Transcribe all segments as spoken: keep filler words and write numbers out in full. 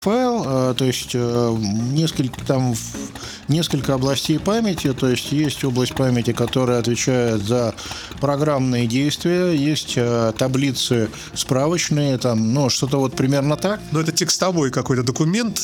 файл, то есть несколько там несколько областей памяти, то есть есть область памяти, которая отвечает за программные действия, есть таблицы справочные, там, ну, что-то вот примерно так. Но это текстовой какой-то документ?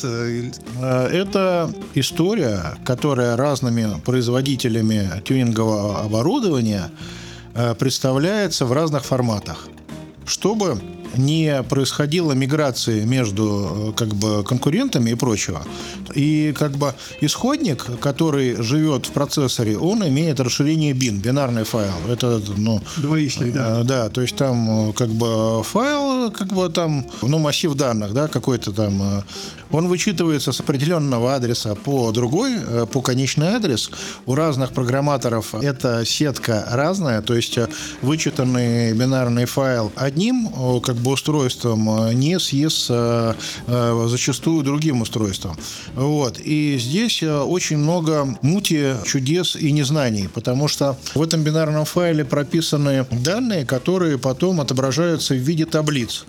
Это история, которая разными производителями тюнингового оборудования представляется в разных форматах, чтобы не происходило миграции между как бы конкурентами и прочего. И как бы исходник, который живет в процессоре, он имеет расширение бин, бинарный файл. Это, ну, двоичный, да. Да, то есть там как бы файл, как бы там, ну, массив данных, да, какой-то там. Он вычитывается с определенного адреса по другой, по конечный адрес. У разных программаторов эта сетка разная, то есть вычитанный бинарный файл одним как бы устройством не съест зачастую другим устройством. Вот. И здесь очень много мути, чудес и незнаний, потому что в этом бинарном файле прописаны данные, которые потом отображаются в виде таблиц.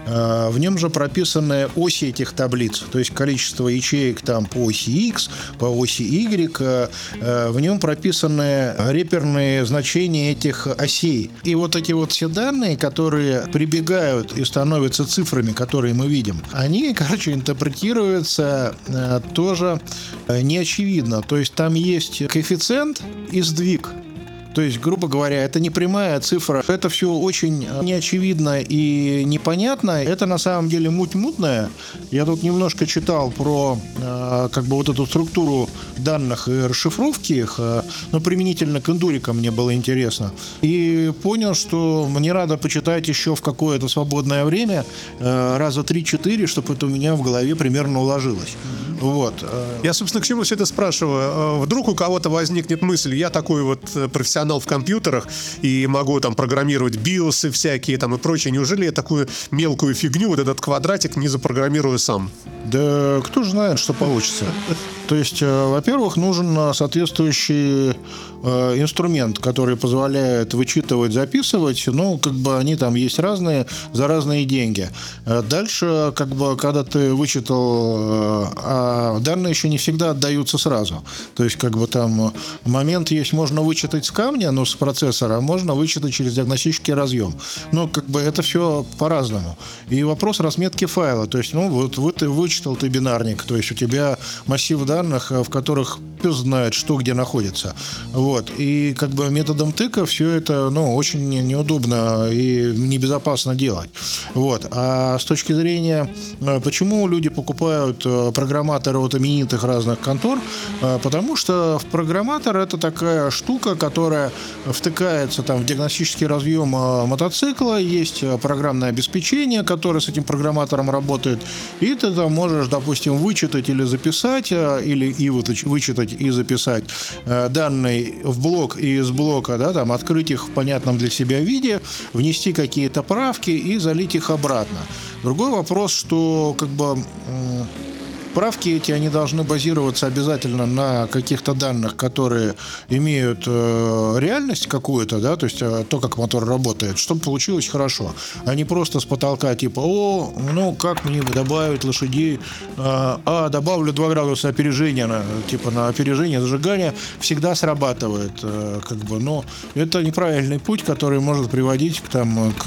В нем же прописаны оси этих таблиц, то есть количество ячеек там по оси X, по оси Y. В нем прописаны реперные значения этих осей. И вот эти вот все данные, которые прибегают и становятся цифрами, которые мы видим, они, короче, интерпретируются э, тоже э, неочевидно. То есть там есть коэффициент и сдвиг. То есть, грубо говоря, это не прямая цифра. Это все очень неочевидно и непонятно. Это на самом деле муть мутная. Я тут немножко читал про э, как бы вот эту структуру данных и расшифровки их, э, но применительно к эндурикам мне было интересно. И понял, что мне надо почитать еще в какое-то свободное время э, раза три-четыре, чтобы это у меня в голове примерно уложилось. Вот. Я, собственно, к чему все это спрашиваю? Вдруг у кого-то возникнет мысль, я такой вот профессионал в компьютерах и могу там программировать биосы всякие там и прочее. Неужели я такую мелкую фигню, вот этот квадратик, не запрограммирую сам? Да кто же знает, что получится. То есть, во-первых, нужен соответствующий э, инструмент, который позволяет вычитывать, записывать. Ну, как бы они там есть разные, за разные деньги. Дальше, как бы, когда ты вычитал, э, а данные еще не всегда отдаются сразу. То есть, как бы там момент есть, можно вычитать с камня, но с процессора, а можно вычитать через диагностический разъем. Ну, как бы это все по-разному. И вопрос разметки файла. То есть, ну, вот, вот ты вычитал ты бинарник, то есть у тебя массив данных, данных, в которых пес знает, что где находится. Вот. И как бы методом тыка все это, ну, очень неудобно и небезопасно делать. Вот. А с точки зрения, почему люди покупают программаторы от именитых разных контор? Потому что программатор — это такая штука, которая втыкается там в диагностический разъем мотоцикла, есть программное обеспечение, которое с этим программатором работает, и ты там можешь, допустим, вычитать или записать, или и вычитать и записать э, данные в блок и из блока, да, там, открыть их в понятном для себя виде, внести какие-то правки и залить их обратно. Другой вопрос, что как бы э, правки эти, они должны базироваться обязательно на каких-то данных, которые имеют э, реальность какую-то, да, то есть э, то, как мотор работает, чтобы получилось хорошо, а не просто с потолка типа, о, ну как мне добавить лошадей, э, а добавлю два градуса опережения, на, типа на опережение зажигания всегда срабатывает, э, как бы, но это неправильный путь, который может приводить к, там, к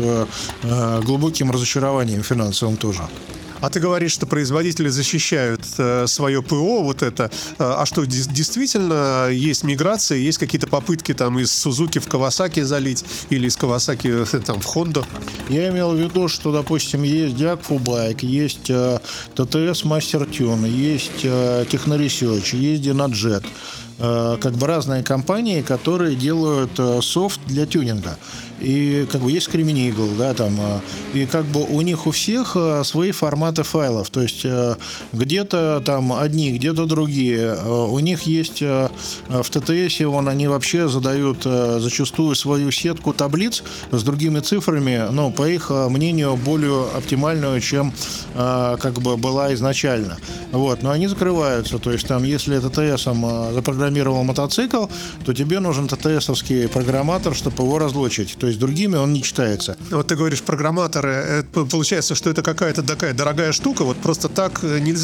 э, глубоким разочарованиям финансовым тоже. А ты говоришь, что производители защищают э, свое ПО, вот это. А что, действительно есть миграция, есть какие-то попытки там из Сузуки в Кавасаки залить или из Кавасаки там в Хонду? Я имел в виду, что, допустим, есть Diagfu Bike, есть э, ти ти эс Master Tune, есть э, Technoresearch, есть Dynajet. Э, как бы разные компании, которые делают э, софт для тюнинга. И как бы есть Criminy Eagle, да, там, и как бы у них у всех свои форматы файлов, то есть где-то там одни, где-то другие. У них есть в ти ти эс, вон, они вообще задают зачастую свою сетку таблиц с другими цифрами, ну, по их мнению, более оптимальную, чем как бы была изначально. Вот, но они закрываются, то есть там, если ти ти эс запрограммировать запрограммировал мотоцикл, то тебе нужен ТТСовский программатор, чтобы его разлочить. То есть другими он не читается. Вот ты говоришь программаторы, получается, что это какая-то такая дорогая штука, вот просто так нельзя